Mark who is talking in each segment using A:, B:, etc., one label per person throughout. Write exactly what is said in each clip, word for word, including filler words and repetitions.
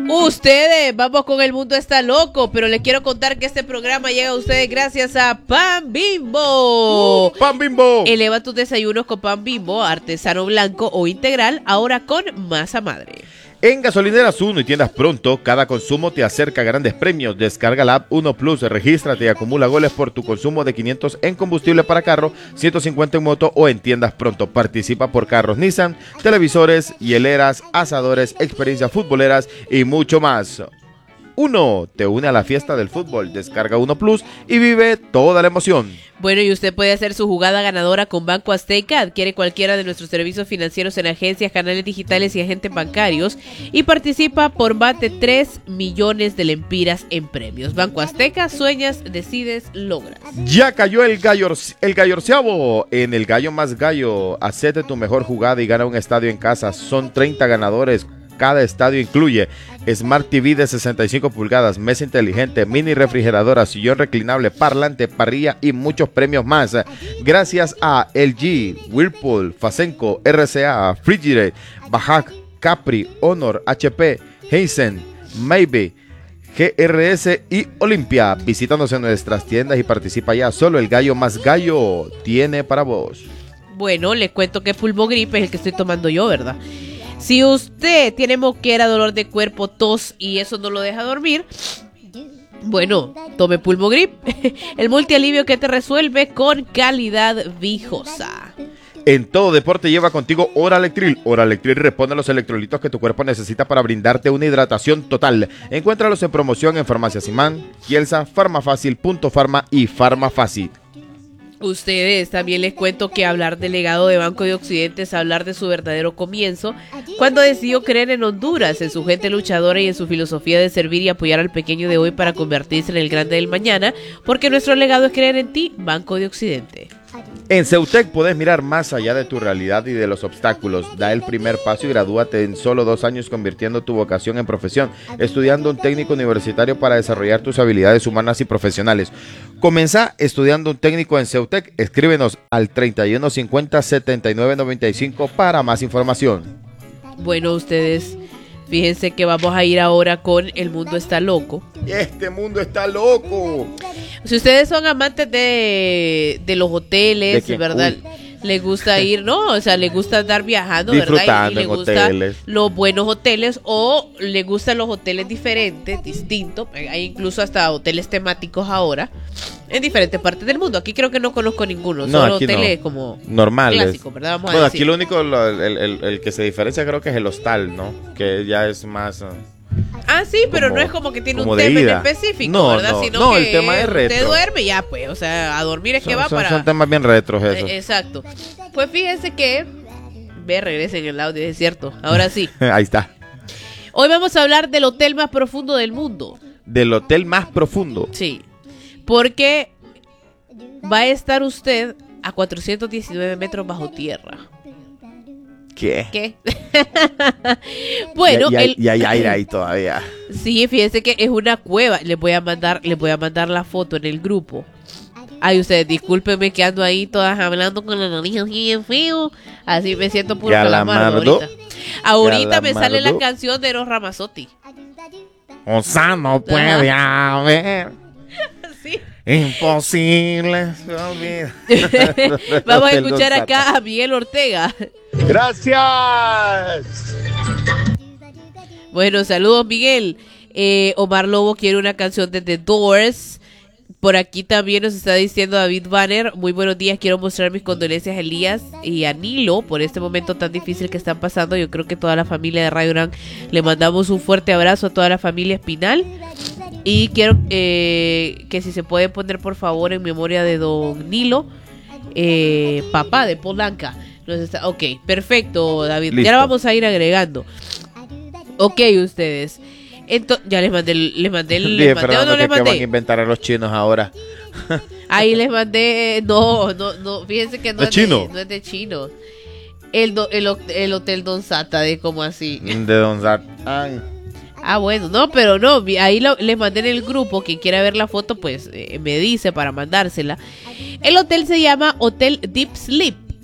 A: Ustedes, vamos con El Mundo Está Loco, pero les quiero contar que este programa llega a ustedes gracias a Pan Bimbo.
B: Uh, Pan Bimbo.
A: Eleva tus desayunos con Pan Bimbo, artesano blanco o integral, ahora con masa madre.
B: En Gasolineras uno y Tiendas Pronto, cada consumo te acerca a grandes premios. Descarga la app uno Plus, regístrate y acumula goles por tu consumo de quinientos en combustible para carro, ciento cincuenta en moto o en Tiendas Pronto. Participa por carros Nissan, televisores, hieleras, asadores, experiencias futboleras y mucho más. Uno te une a la fiesta del fútbol. Descarga uno Plus y vive toda la emoción.
A: Bueno, y usted puede hacer su jugada ganadora con Banco Azteca. Adquiere cualquiera de nuestros servicios financieros en agencias, canales digitales y agentes bancarios y participa por más de tres millones de lempiras en premios. Banco Azteca, sueñas, decides, logras.
B: Ya cayó el gallo, el gallorceavo. En el Gallo Más Gallo, hacete tu mejor jugada y gana un estadio en casa. Son treinta ganadores. Cada estadio incluye Smart T V de sesenta y cinco pulgadas, mesa inteligente, mini refrigeradora, sillón reclinable, parlante, parrilla y muchos premios más. Gracias a L G, Whirlpool, Fasenco, R C A, Frigidaire, Bajac, Capri, Honor, H P, Heisen, Maybe, G R S y Olimpia. Visítanos en nuestras tiendas y participa ya. Solo el Gallo Más Gallo tiene para vos.
A: Bueno, les cuento que Pulmogrip es el que estoy tomando yo, ¿verdad? Si usted tiene moquera, dolor de cuerpo, tos y eso no lo deja dormir, bueno, tome Pulmogrip, el multialivio que te resuelve con calidad viejosa.
B: En todo deporte lleva contigo Oralectril. Oralectril responde a los electrolitos que tu cuerpo necesita para brindarte una hidratación total. Encuéntralos en promoción en Farmacia Simán, Kielsa, Farmafácil, Punto Farma y Farmafácil.
A: Ustedes, también les cuento que hablar del legado de Banco de Occidente es hablar de su verdadero comienzo, cuando decidió creer en Honduras, en su gente luchadora y en su filosofía de servir y apoyar al pequeño de hoy para convertirse en el grande del mañana, porque nuestro legado es creer en ti, Banco de Occidente.
B: En Ceutec podés mirar más allá de tu realidad y de los obstáculos. Da el primer paso y gradúate en solo dos años convirtiendo tu vocación en profesión, estudiando un técnico universitario para desarrollar tus habilidades humanas y profesionales. Comenzá estudiando un técnico en Ceutec. Escríbenos al treinta y uno cincuenta setenta y nueve noventa y cinco para más información.
A: Bueno, ustedes, fíjense que vamos a ir ahora con El Mundo Está Loco.
B: Este mundo está loco.
A: Si ustedes son amantes de, de los hoteles, ¿de verdad? Uy. Les gusta ir, ¿no? O sea, les gusta andar viajando, ¿verdad? Y, y les gustan los buenos hoteles o les gustan los hoteles diferentes, distintos. Hay incluso hasta hoteles temáticos ahora en diferentes partes del mundo. Aquí creo que no conozco ninguno, no, solo hoteles no. Como normales, clásicos, ¿verdad? Vamos
B: bueno,
A: a decir.
B: Aquí lo único, lo, el, el, el que se diferencia creo que es el hostal, ¿no? Que ya es más... Uh...
A: Ah, sí, pero como, no es como que tiene un tema en específico,
B: no,
A: ¿verdad?
B: No,
A: Sino
B: no,
A: que
B: el tema es retro.
A: Usted duerme ya, pues, o sea, a dormir es
B: son,
A: que va
B: son,
A: para...
B: Son temas bien retros esos.
A: Eh, exacto. Pues fíjense que... Ve, regresen el audio, es cierto. Ahora sí.
B: Ahí está.
A: Hoy vamos a hablar del hotel más profundo del mundo.
B: ¿Del hotel más profundo?
A: Sí. Porque va a estar usted a cuatrocientos diecinueve metros bajo tierra.
B: ¿Qué?
A: ¿Qué? Bueno,
B: y, y, hay,
A: el...
B: y hay aire ahí todavía.
A: Sí, fíjense que es una cueva. Les voy a mandar, les voy a mandar la foto en el grupo. Ay, ustedes, discúlpenme que ando ahí todas hablando con la nariz así bien feo. Así me siento puro calamardo ahorita. Ahorita me sale la canción de Eros Ramazzotti.
B: O sea, no puede haber.
A: Sí.
B: Imposible.
A: Vamos a escuchar acá a Miguel Ortega.
B: Gracias.
A: Bueno, saludos Miguel. eh, Omar Lobo quiere una canción de The Doors. Por aquí también nos está diciendo David Banner: muy buenos días, quiero mostrar mis condolencias a Elías y a Nilo por este momento tan difícil que están pasando. Yo creo que toda la familia de Radio Urán le mandamos un fuerte abrazo a toda la familia Espinal. Y quiero eh, que si se puede poner por favor en memoria de don Nilo, eh, papá de Polanca. Nos está, ok, perfecto David. Listo. Ya la vamos a ir agregando. Ok, ustedes. Entonces, ya les mandé, les mandé, les
B: Dije,
A: mandé o no les mandé.
B: ¿Qué van a inventar a los chinos ahora?
A: Ahí les mandé, no, no, no, fíjense que no,
B: ¿De
A: es,
B: chino?
A: De, no es de chino. El, do, el, el Hotel Don Sata, de como así.
B: De Don Sata.
A: Ah, bueno, no, pero no, ahí lo, les mandé en el grupo. Quien quiera ver la foto, pues eh, me dice para mandársela. El hotel se llama Hotel Deep Sleep.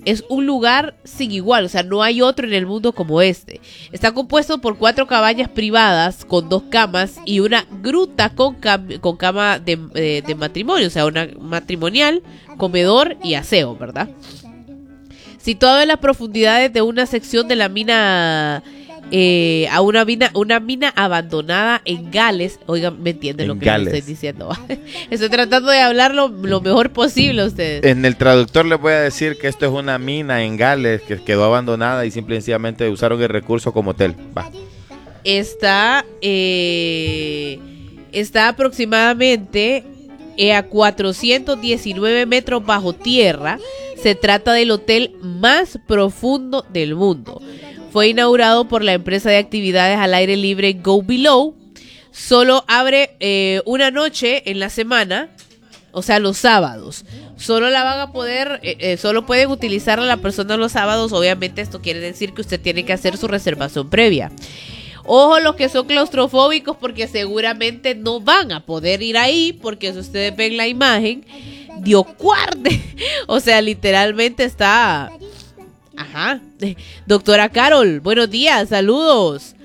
A: es un lugar sin igual, o sea, no hay otro en el mundo como este. Está compuesto por cuatro cabañas privadas con dos camas y una gruta con, cam- con cama de, de, de matrimonio, o sea, una matrimonial, comedor y aseo, ¿verdad? Situado en las profundidades de una sección de la mina, eh, a una mina, una mina abandonada en Gales. Oigan, ¿me entienden lo que les estoy diciendo? Estoy tratando de hablar lo, lo mejor posible a ustedes.
B: En el traductor les voy a decir que esto es una mina en Gales que quedó abandonada y simple y sencillamente usaron el recurso como hotel. Va.
A: Está, eh, está aproximadamente eh, a cuatrocientos diecinueve metros bajo tierra. Se trata del hotel más profundo del mundo. Fue inaugurado por la empresa de actividades al aire libre Go Below. Solo abre eh, una noche en la semana, o sea, los sábados. Solo la van a poder, eh, eh, solo pueden utilizarla la persona los sábados. Obviamente esto quiere decir que usted tiene que hacer su reservación previa. Ojo los que son claustrofóbicos, porque seguramente no van a poder ir ahí, porque si ustedes ven la imagen, Dios guarde, o sea, literalmente está... Ajá. Doctora Carol, buenos días, saludos.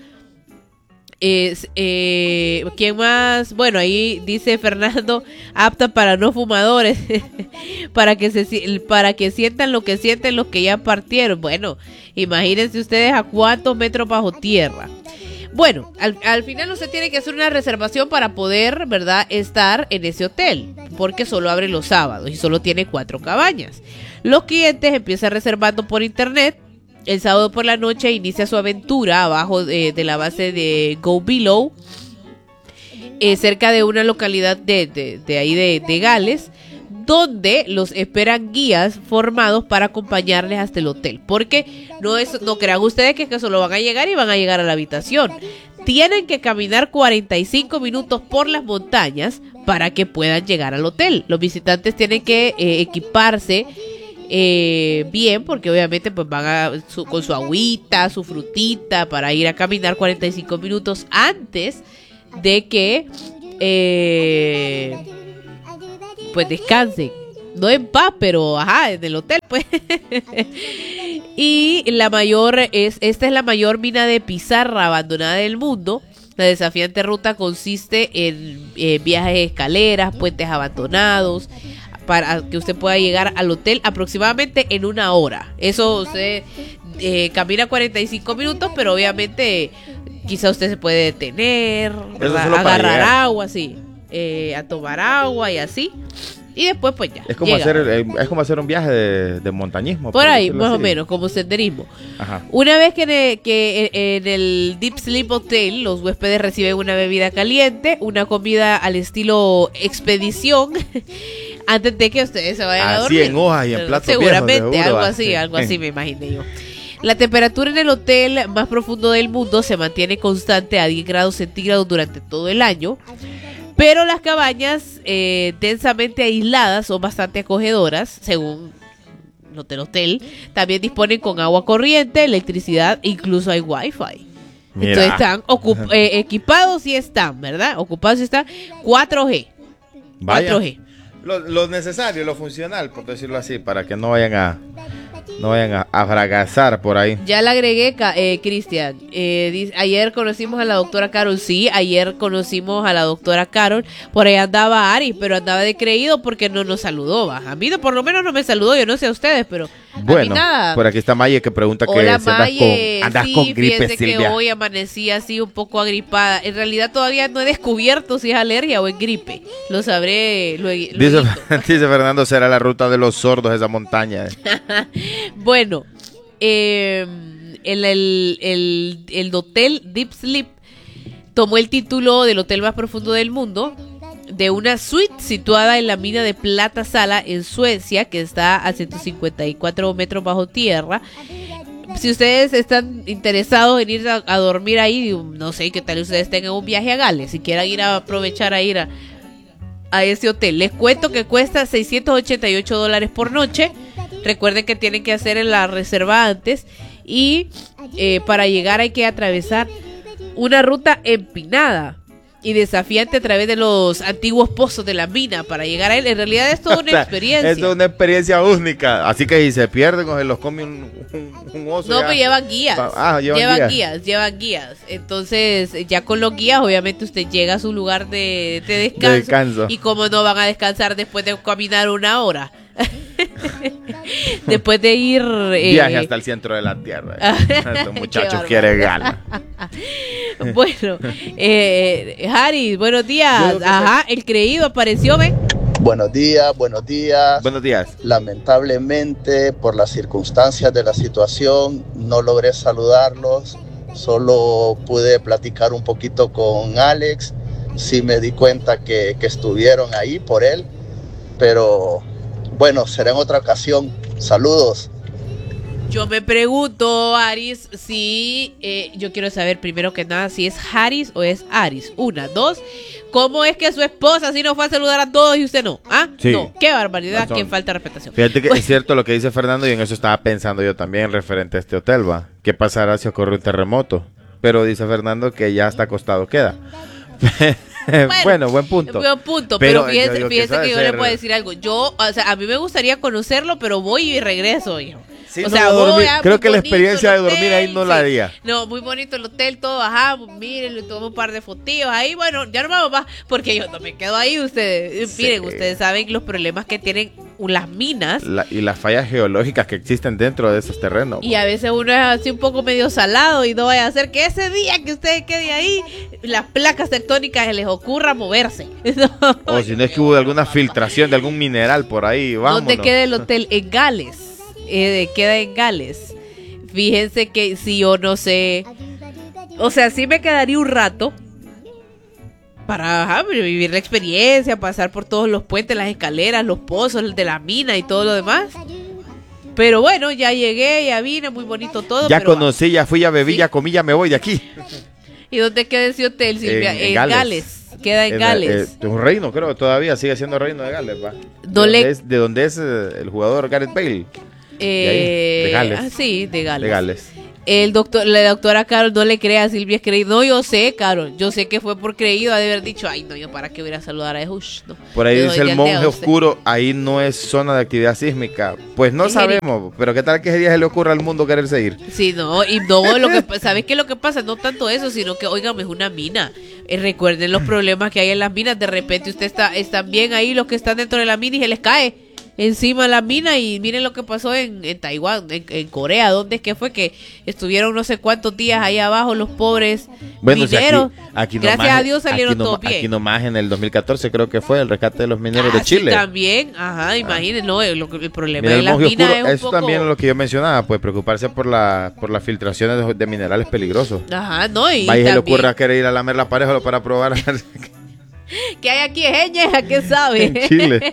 A: Eh, eh, ¿Quién más? Bueno, ahí dice Fernando, apta para no fumadores, para que se para que sientan lo que sienten los que ya partieron. Bueno, imagínense ustedes a cuántos metros bajo tierra. Bueno, al, al final usted tiene que hacer una reservación para poder, ¿verdad?, estar en ese hotel, porque solo abre los sábados y solo tiene cuatro cabañas. Los clientes empiezan reservando por internet. El sábado por la noche inicia su aventura abajo de, de la base de Go Below, eh, cerca de una localidad de, de, de ahí de, de Gales, donde los esperan guías formados para acompañarles hasta el hotel. Porque no es, no crean ustedes que, que solo van a llegar y van a llegar a la habitación. Tienen que caminar cuarenta y cinco minutos por las montañas para que puedan llegar al hotel. Los visitantes tienen que eh, equiparse eh, bien, porque obviamente pues van a, su, con su agüita, su frutita, para ir a caminar cuarenta y cinco minutos antes de que... Eh, pues descansen, no en paz, pero ajá, en el hotel, pues. Y la mayor es, esta es la mayor mina de pizarra abandonada del mundo. La desafiante ruta consiste en eh, viajes de escaleras, puentes abandonados, para que usted pueda llegar al hotel aproximadamente en una hora. Eso usted eh, camina cuarenta y cinco minutos, pero obviamente quizá usted se puede detener, agarrar agua, sí. Eh, a tomar agua y así, y después pues ya
B: es como
A: llega.
B: hacer eh, es como hacer un viaje de, de montañismo
A: por, por ahí más así. O menos como senderismo. Ajá. Una vez que, en, que en el Deep Sleep Hotel los huéspedes reciben una bebida caliente, una comida al estilo expedición antes de que ustedes se vayan así a dormir,
B: en hojas y en platos
A: seguramente
B: viejos,
A: algo así, sí. algo así me imaginé yo. La temperatura en el hotel más profundo del mundo se mantiene constante a diez grados centígrados durante todo el año. Pero las cabañas eh, densamente aisladas son bastante acogedoras, según el hotel hotel. También disponen con agua corriente, electricidad, incluso hay wifi. Mira. Entonces están ocup- eh, equipados y están, ¿verdad? Ocupados y están cuatro G.
B: Vaya.
A: cuatro G.
B: Lo, lo necesario, lo funcional, por decirlo así, para que no vayan a... No vayan a, a fracasar por ahí.
A: Ya la agregué, eh, Cristian. Eh, ayer conocimos a la doctora Carol. Sí, ayer conocimos a la doctora Carol. Por ahí andaba Ari, pero andaba de creído porque no nos saludó. ¿Va? A mí no, por lo menos no me saludó. Yo no sé a ustedes, pero
B: bueno,
A: a mí nada.
B: Por aquí está Maye que pregunta que
A: Hola,
B: si andas
A: Maye.
B: con, andas
A: sí,
B: con gripe,
A: fíjense
B: Silvia.
A: Que hoy amanecí así un poco agripada. En realidad todavía no he descubierto si es alergia o es gripe. Lo sabré luego.
B: Dice, dice Fernando, será la ruta de los sordos esa montaña.
A: Bueno. Eh, el, el, el, el hotel Deep Sleep tomó el título del hotel más profundo del mundo de una suite situada en la mina de Plata Sala en Suecia, que está a ciento cincuenta y cuatro metros bajo tierra. Si ustedes están interesados en ir a, a dormir ahí, no sé, qué tal ustedes tengan un viaje a Gales, si quieran ir a aprovechar a ir a, a ese hotel, les cuento que cuesta seiscientos ochenta y ocho dólares por noche. Recuerden que tienen que hacer la reserva antes y eh, para llegar hay que atravesar una ruta empinada. y desafiante a través de los antiguos pozos de la mina para llegar a él. En realidad es toda una experiencia.
B: Es toda una experiencia única. Así que si se pierden o se los come un, un, un oso.
A: No,
B: ya.
A: pero llevan guías.
B: Ah, llevan,
A: llevan
B: guías.
A: guías, llevan guías. Entonces, ya con los guías, obviamente usted llega a su lugar de, de descanso.
B: De descanso.
A: Y como no van a descansar después de caminar una hora. Después de ir eh,
B: viaje hasta el centro de la tierra. Estos muchachos quieren gana.
A: Bueno, eh, Harry, buenos días. Ajá, el creído apareció, ¿ven?
C: Buenos días, buenos días.
B: Buenos días.
C: Lamentablemente, por las circunstancias de la situación, no logré saludarlos. Solo pude platicar un poquito con Alex. Sí me di cuenta que, que estuvieron ahí por él. Pero bueno, será en otra ocasión. Saludos.
A: Yo me pregunto, Aris, si eh, yo quiero saber primero que nada si es Haris o es Aris. Una, dos, ¿cómo es que su esposa si no fue a saludar a todos y usted no? ¿Ah?
B: Sí.
A: No, qué barbaridad,
B: Razón.
A: qué falta de respetación.
B: Fíjate que
A: Bueno.
B: es cierto lo que dice Fernando y en eso estaba pensando yo también referente a este hotel, va. ¿Qué pasará si ocurre un terremoto? Pero dice Fernando que ya hasta acostado queda. Bueno, bueno, buen punto.
A: Buen punto, pero,
B: Pero
A: fíjese,
B: yo digo que
A: fíjese
B: eso
A: que
B: debe
A: yo le
B: ser-
A: puedo decir algo. Yo, o sea, a mí me gustaría conocerlo, pero voy y regreso, hijo.
B: Sí,
A: o
B: no,
A: sea,
B: dormir-
A: voy a-
B: creo
A: muy
B: que la
A: bonito
B: experiencia
A: el
B: de dormir ahí no la
A: sí.
B: haría.
A: No, muy bonito el hotel, todo, ajá, miren, le tomo un par de fotillos ahí, bueno, ya no vamos más, porque yo no me quedo ahí, ustedes,
B: Sí.
A: miren, ustedes saben los problemas que tienen las minas,
B: La- y las fallas geológicas que existen dentro de esos terrenos.
A: y a veces uno es así un poco medio salado y no vaya a hacer que ese día que ustedes queden ahí, las placas tectónicas se les ocurra moverse.
B: O si no es que hubo alguna filtración de algún mineral por ahí, vámonos.
A: ¿Dónde queda el hotel? En Gales. Eh, queda en Gales. Fíjense que si yo no sé. O sea, sí me quedaría un rato para ajá, vivir la experiencia, pasar por todos los puentes, las escaleras, los pozos de la mina y todo lo demás. Pero bueno, ya llegué, ya vine, muy bonito todo.
B: Ya
A: pero,
B: conocí, ya fui, ya bebí,
A: sí.
B: ya comí, ya me voy de aquí.
A: ¿Y dónde queda ese hotel, Silvia?
B: En-
A: En,
B: en
A: Gales.
B: Gales.
A: Queda en
B: Es
A: Gales.
B: eh, un reino, creo, todavía sigue siendo reino de Gales, va.
A: No
B: de,
A: le-
B: donde es, de donde es eh, el jugador Gareth Bale,
A: Eh,
B: de Gales.
A: ah, sí, de Gales.
B: de Gales.
A: El doctor, la doctora Carol no le crea a Silvia es creído. No, yo sé, Carol. Yo sé que fue por creído. Ha de haber dicho, ay, no, yo para qué voy a ir a saludar a Ejush. No.
B: Por ahí
A: Yo
B: dice
A: doy
B: el
A: de aldea
B: monje
A: a usted.
B: oscuro, ahí no es zona de actividad sísmica. Pues no
A: Es Jericó.
B: sabemos, pero qué tal que ese día se le ocurra al mundo quererse ir.
A: Sí, no, y no, lo que pa- ¿sabes qué es lo que pasa? No tanto eso, sino que, oigan, es una mina. Eh, recuerden los problemas que hay en las minas. De repente usted está, están bien ahí los que están dentro de la mina y se les cae encima la mina y miren lo que pasó en, en Taiwán, en, en Corea, ¿dónde es que fue? Que estuvieron no sé cuántos días ahí abajo los pobres
B: Bueno, si
A: mineros.
B: aquí, aquí
A: Gracias
B: nomás-
A: a Dios salieron
B: aquí
A: todos
B: nomás-
A: bien.
B: Aquí nomás en el dos mil catorce creo que fue el rescate de los mineros
A: Ah,
B: de Chile.
A: sí, también, ajá, imagínense, no, el, el problema
B: Mira,
A: de
B: el
A: las
B: monje
A: minas
B: oscuro,
A: es un
B: eso
A: poco...
B: también es lo que yo mencionaba, pues preocuparse por la por las filtraciones de, de minerales peligrosos.
A: Ajá, no, y
B: Vaya, se le
A: también,
B: ocurra querer ir a lamer la pared solo para probar
A: ¿qué hay aquí? Es ñeja, ¿qué sabe?
B: en Chile.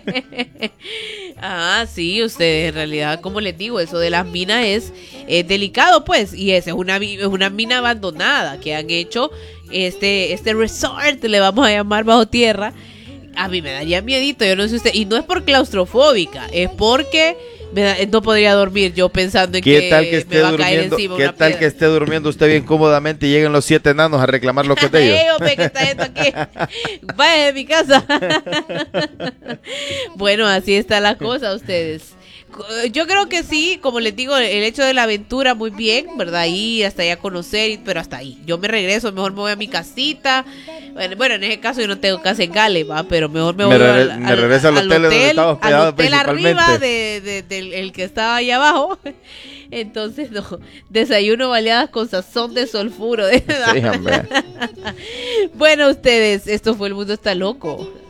A: Ah, sí, ustedes en realidad, como les digo, eso de las minas es, es delicado, pues, y esa es una, mi- es una mina abandonada que han hecho este, este resort, le vamos a llamar bajo tierra. A mí me daría miedito, yo no sé usted, y no es por claustrofóbica, es porque me da- no podría dormir yo pensando en
B: ¿Qué
A: que,
B: tal que
A: me
B: esté
A: va a caer
B: durmiendo?
A: encima
B: ¿Qué
A: una
B: tal
A: piedra.
B: que esté durmiendo usted bien cómodamente y lleguen los siete enanos a reclamar lo que es de ellos?
A: ¡Ey, hombre, qué está esto aquí! ¡Vaya de mi casa! Bueno, así está la cosa, ustedes. Yo creo que sí, como les digo, el hecho de la aventura muy bien, ¿verdad? Ir hasta allá a conocer, pero hasta ahí. Yo me regreso, mejor me voy a mi casita. Bueno, bueno, en ese caso yo no tengo casa en Gales, ¿va? Pero mejor me
B: Me
A: voy
B: regre-
A: al,
B: me regreso al hotel en donde estaba
A: al
B: hospedado
A: hotel arriba
B: principalmente.
A: de, de- del el que estaba ahí abajo. Entonces, no, desayuno baleadas con sazón de sulfuro.
B: Sí, hombre.
A: Bueno, ustedes, esto fue El Mundo Está Loco.